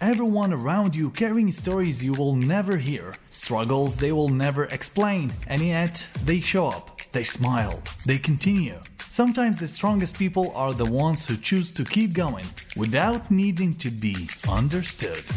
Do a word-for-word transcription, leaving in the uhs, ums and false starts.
everyone around you carrying stories you will never hear, struggles they will never explain, and yet they show up, they smile, they continue. Sometimes the strongest people are the ones who choose to keep going without needing to be understood.